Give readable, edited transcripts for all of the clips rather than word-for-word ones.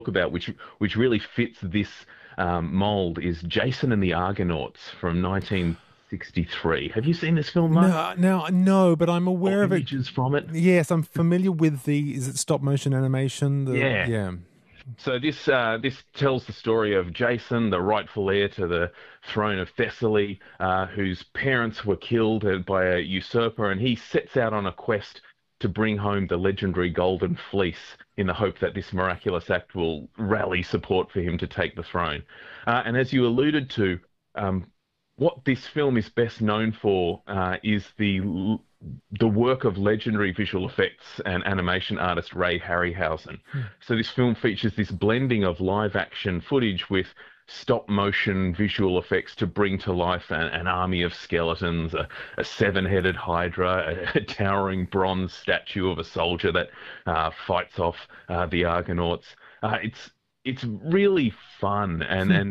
about, which really fits this mold, is Jason and the Argonauts from 1963. Have you seen this film, Mark? No, but I'm Or aware of it. images from it? Yes, I'm familiar with the. Is it stop motion animation? Yeah. Yeah. So this tells the story of Jason, the rightful heir to the throne of Thessaly, whose parents were killed by a usurper, and he sets out on a quest to bring home the legendary Golden Fleece in the hope that this miraculous act will rally support for him to take the throne. And as you alluded to, um, what this film is best known for is the work of legendary visual effects and animation artist Ray Harryhausen. So this film features this blending of live action footage with stop motion visual effects to bring to life an army of skeletons, a seven-headed hydra, a towering bronze statue of a soldier that fights off the Argonauts. It's really fun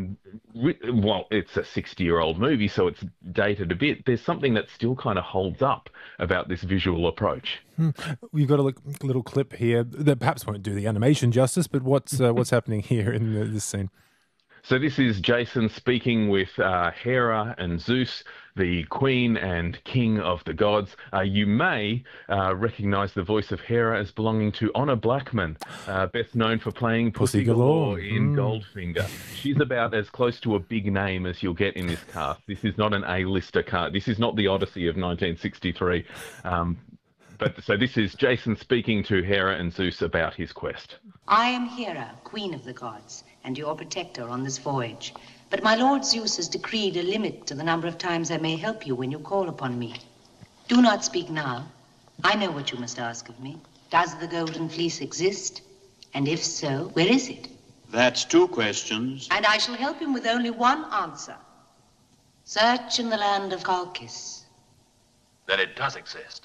well, it's a 60-year-old movie, so it's dated a bit. There's something that still kind of holds up about this visual approach. We've got a little clip here that perhaps won't do the animation justice, but what's happening here in this scene? So this is Jason speaking with Hera and Zeus, the queen and king of the gods. You may recognize the voice of Hera as belonging to Honor Blackman, best known for playing Pussy Galore in Goldfinger. She's about as close to a big name as you'll get in this cast. This is not an A-lister cast. This is not the Odyssey of 1963. So this is Jason speaking to Hera and Zeus about his quest. I am Hera, queen of the gods, and your protector on this voyage. But my lord Zeus has decreed a limit to the number of times I may help you when you call upon me. Do not speak now. I know what you must ask of me. Does the Golden Fleece exist? And if so, where is it? That's two questions. And I shall help him with only one answer. Search in the land of Colchis. Then it does exist.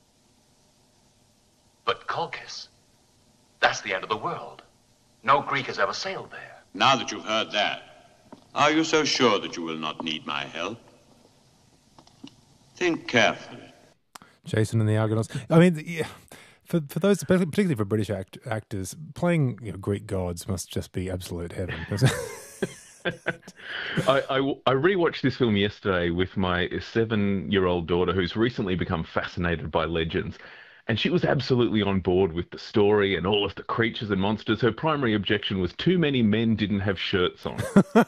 But Colchis, that's the end of the world. No Greek has ever sailed there. Now that you've heard that, are you so sure that you will not need my help? Think carefully. Jason and the Argonauts. I mean, yeah, for those, particularly for British actors, playing Greek gods must just be absolute heaven. I rewatched this film yesterday with my 7-year-old daughter, who's recently become fascinated by legends. And she was absolutely on board with the story and all of the creatures and monsters. Her primary objection was too many men didn't have shirts on.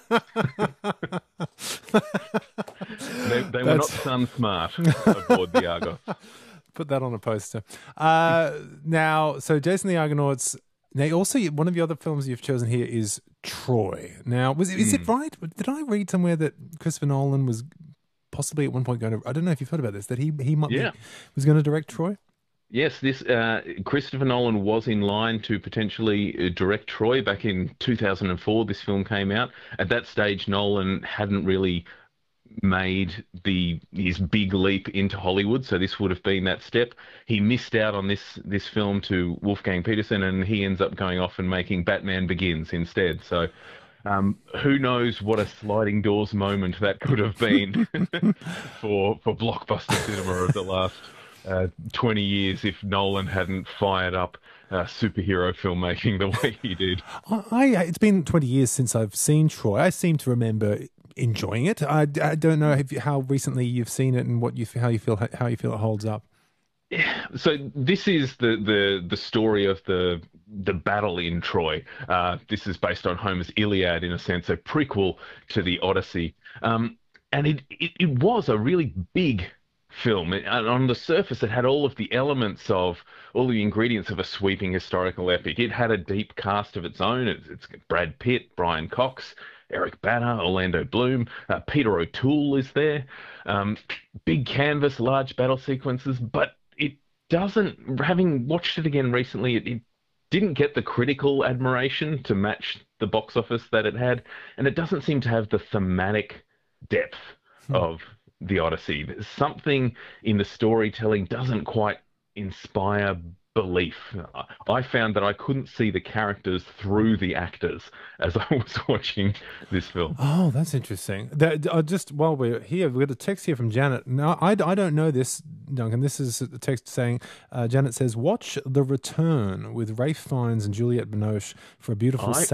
They were not sun smart aboard the Argos. Put that on a poster. Now, so Jason the Argonauts. Now, also, one of the other films you've chosen here is Troy. Now, is it right? Did I read somewhere that Christopher Nolan was possibly at one point going to... I don't know if you've heard about this, that he was going to direct Troy? Yes, this Christopher Nolan was in line to potentially direct Troy back in 2004. This film came out. At that stage, Nolan hadn't really made his big leap into Hollywood, so this would have been that step. He missed out on this film to Wolfgang Petersen, and he ends up going off and making Batman Begins instead. So who knows what a sliding doors moment that could have been for blockbuster cinema of the last 20 years if Nolan hadn't fired up superhero filmmaking the way he did. It's been 20 years since I've seen Troy. I seem to remember enjoying it. I don't know how recently you've seen it and how you feel it holds up. Yeah, so this is the story of the battle in Troy. This is based on Homer's Iliad, in a sense, a prequel to the Odyssey. And it was a really big film. On the surface, it had all of the elements of, all the ingredients of a sweeping historical epic. It had a deep cast of its own. It's Brad Pitt, Brian Cox, Eric Bana, Orlando Bloom, Peter O'Toole is there. Big canvas, large battle sequences, but it doesn't, having watched it again recently, it didn't get the critical admiration to match the box office that it had, and it doesn't seem to have the thematic depth of the Odyssey. There's something in the storytelling doesn't quite inspire belief. I found that I couldn't see the characters through the actors as I was watching this film. Oh, that's interesting. Just while we're here, we've got a text here from Janet. Now, I don't know this, Duncan. This is a text saying, Janet says, watch The Return with Ralph Fiennes and Juliette Binoche for a beautiful